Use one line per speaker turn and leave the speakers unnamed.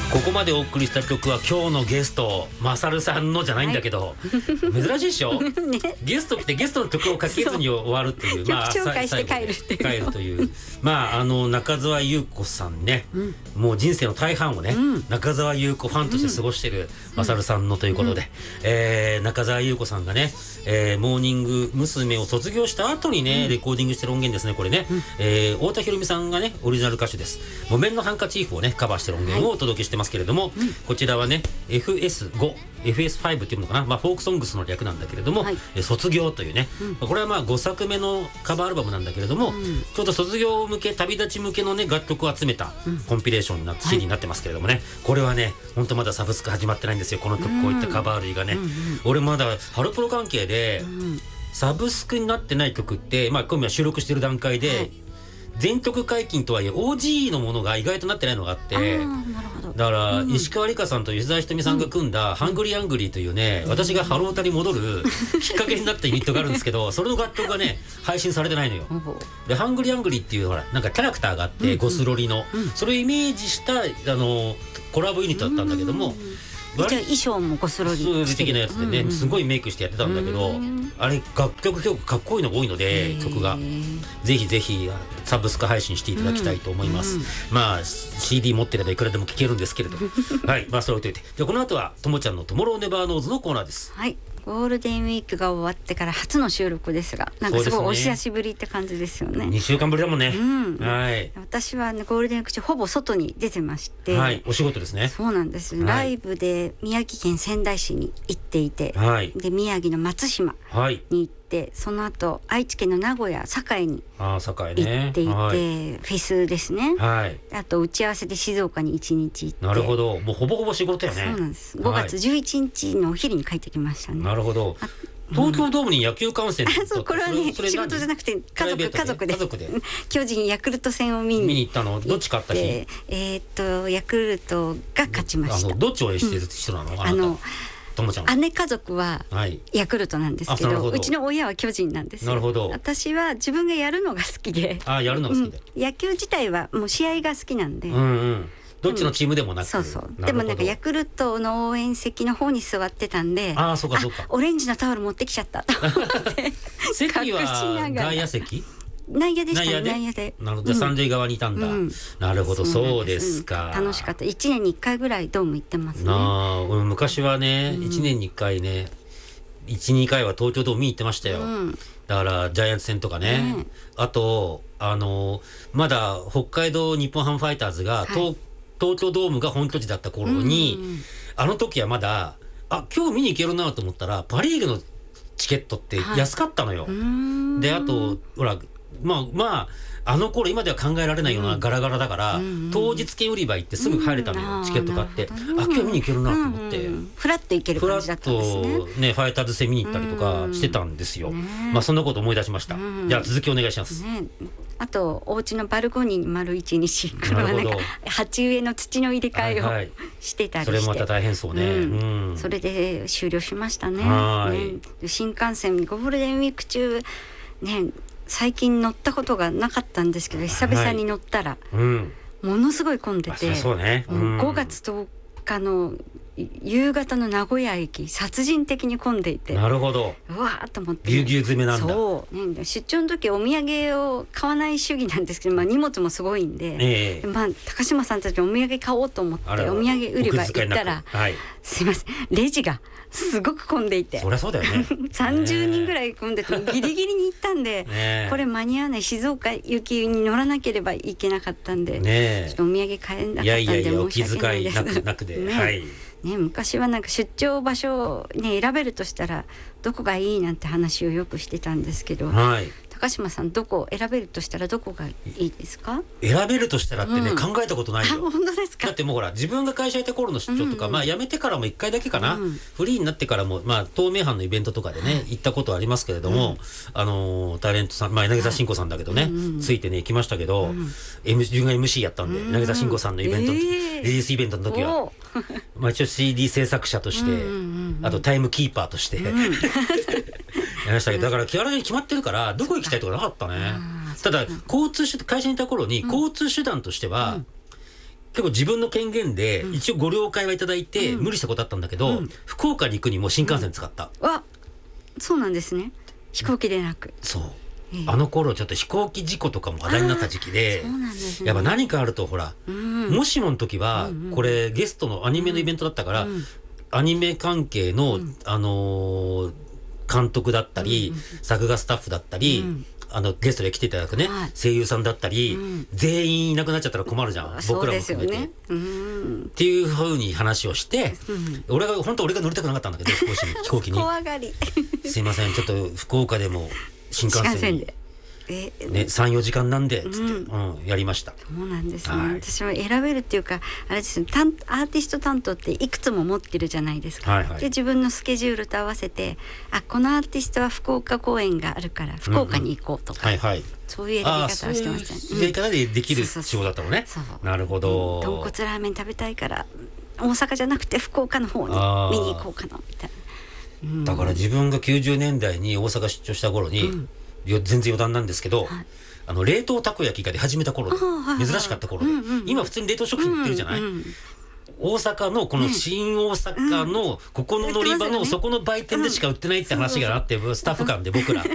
ここまでお送りした曲は今日のゲストマサルさんのじゃないんだけど、珍しいでしょ、ゲスト来てゲストの曲をかけずに終わるっていう、
曲紹介して帰るっていう、
帰るという中澤裕子さんね、もう人生の大半をね、中澤裕子ファンとして過ごしてるマサルさんのということで、中澤裕子さんがね、モーニング娘。を卒業した後にね、レコーディングしてる音源ですね、これね、太田裕美さんがねオリジナル歌手です。木綿のハンカチーフをねカバーしてる音源をお届けしてますけれども、こちらはね FS5、FS5 っていうのかな、フォークソングスの略なんだけれども、卒業というね、これは5作目のカバーアルバムなんだけれども、ちょうど卒業向け旅立ち向けのね楽曲を集めたコンピレーションになって CD になってますけれどもね、これはねほんとまだサブスク始まってないんですよ、この曲。こういったカバー類がね、俺まだハロプロ関係でサブスクになってない曲って、今は収録してる段階で、全曲解禁とはいえ OG のものが意外となってないのがあって、だから石川理香さんと吉沢ひとみさんが組んだハングリーアングリーというね、私がハロータに戻るきっかけになったユニットがあるんですけど、それの楽曲がね配信されてないのよ。でハングリーアングリーっていうほらなんかキャラクターがあって、ゴスロリのそれをイメージしたコラボユニットだったんだけども、
じゃあ衣装もゴスロリ
的なやつでね、すごいメイクしてやってたんだけど、あれ楽曲結構かっこいいのが多いので、曲がぜひぜひサブスク配信していただきたいと思います。CD 持ってればいくらでも聴けるんですけれどはい、それを置いといて、でこの後はともちゃんのトモローネバーノーズのコーナーです。
はい、ゴールデンウィークが終わってから初の収録ですが、なんかすごいお久しぶりって感じですよね。
2週間ぶりだもんね。はい、
私はねゴールデンウィーク中ほぼ外に出てまして、
はい、お仕事ですね。
そうなんです、ライブで宮城県仙台市に行っていて、で宮城の松島に行って、その後愛知県の名古屋栄に行っていて、フェスですね、あと打ち合わせで静岡に1日行って。
なるほど、もうほぼほぼ仕事やね。
そうなんです。5月11日のお昼に帰ってきましたね。
なるほど。東京ドームに野球観戦
そう、これはね仕事じゃなくて家族で巨人ヤクルト戦を見に
行ったの。どっち勝った日？
ヤクルトが勝ちました。
どっち応援してる人なの？ともちゃん。
姉家族はヤクルトなんですけど、うちの親は巨人なんですよ。
なるほど。
私は自分がやるのが好きで、
やるのが好きで、
野球自体はもう試合が好きなんで、
どっちのチームでもなく、
でもなんかヤクルトの応援席の方に座ってたんで、
そうか
オレンジのタオル持ってきちゃったと思って
席は外野席？
内野でしたね。内野で。
なるほど、三塁側にいたんだ。なるほど、そうですか。
楽しかった。1年に1回ぐらいドーム行ってますね。
俺昔はね、1年に1回ね、1、2回は東京ドーム見に行ってましたよ。だからジャイアンツ戦とかね、あとまだ北海道日本ハムファイターズが東京ドームが本拠地だった頃に、あの時はまだ今日見に行けるなと思ったらパ・リーグのチケットって安かったのよ。であとほらあの頃今では考えられないようなガラガラだから、当日券売り場行ってすぐ入れたのよ、チケット買って。今日見に行けるなと思って、
フラッと行ける感じだったんですね。
フラッとねファイターズ戦見に行ったりとかしてたんですよ。そんなこと思い出しました。じゃあ続きお願いします。
あとお家のバルコニーに丸1日、これはなんか鉢植えの土の入れ替えをしてたりして、
それもまた大変そうね。
それで終了しましたね。新幹線ゴールデンウィーク中ね、最近乗ったことがなかったんですけど、久々に乗ったらものすごい混んでて、5月10日の夕方の名古屋駅殺人的に混んでいて、
なるほど、
うわーっと思って、
ぎゅうぎゅう詰めなんだ。
そう、ね、出張の時お土産を買わない主義なんですけど、荷物もすごいんで、高島さんたちお土産買おうと思ってお土産売り場行ったら、すいません、レジがすごく混んでいて、
そりゃそうだよね
30人ぐらい混んでてギリギリに行ったんで、これ間に合わない、静岡行きに乗らなければいけなかったんで、ちょっとお土産買えなかったんで申し訳ないです。
お気遣いなくで、
昔はなんか出張場所ね選べるとしたらどこがいいなんて話をよくしてたんですけど、高島さんどこ選べるとしたらどこがいいですか？
選べるとしたらってね、考えたことないよ。
本当ですか？
だってもうほら自分が会社いた頃の出張とか、辞めてからも1回だけかな、フリーになってからも東名阪のイベントとかでね、行ったことはありますけれども、タレントさん、柳沢慎吾さんだけどね、ついてね行きましたけど、自分が MC やったんで、柳沢慎吾さんのイベント、リリースイベントの時は一応 CD 制作者として、あとタイムキーパーとしてやりましたけど、だから気軽に決まってるからどこ行きたいとかなかったね。ただ会社にいた頃に交通手段としては、今結構自分の権限で一応ご了解はいただいて、無理したことあったんだけど、福岡に行くにも新幹線使った。
そうなんですね。飛行機でなく。
そう。あの頃ちょっと飛行機事故とかも話題になった時期で、
そうなんですね。
やっぱ何かあるとほら、もしもの時はこれゲストのアニメのイベントだったから、アニメ関係の監督だったり、作画スタッフだったり、ゲストで来ていただくね、声優さんだったり、全員いなくなっちゃったら困るじゃん、僕らも含めて。っていうふうに話をして、本当俺が乗りたくなかったんだけど、飛行機に。
怖がり。
すいません、ちょっと福岡でも新幹線で。3,4 時間なんでつって、やりました。
そうなんですね。私は選べるっていうか、あれですね、アーティスト担当っていくつも持ってるじゃないですか。で自分のスケジュールと合わせて、このアーティストは福岡公演があるから福岡に行こうとか、そういう選び方をしてましたね。
そういうやり方でできる仕事だったのね。なるほど。
豚骨ラーメン食べたいから大阪じゃなくて福岡の方に見に行こうかなみたいな。
だから自分が90年代に大阪出張した頃に、全然余談なんですけど、冷凍たこ焼きが出始めた頃で、珍しかった頃で、今普通に冷凍食品売ってるじゃない。大阪のこの新大阪のここの乗り場のそこの売店でしか売ってないって話があって、スタッフ間で僕ら